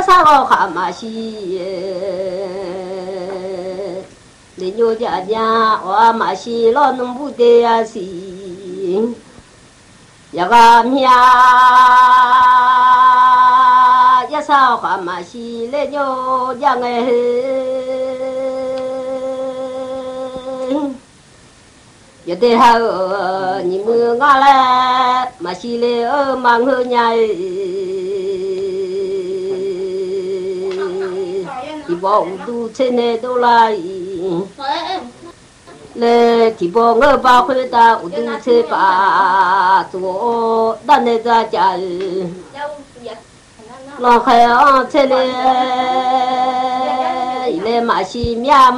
啥个蛤蟆西耶，你牛家家我马西老弄不得呀西，呀个命呀啥蛤蟆西你牛家哎。有的好，你们俺来马西来忙活伢，一包都吃那都来，来提包我把回答我都吃吧，做咱那家家，老海啊吃嘞，来马西面。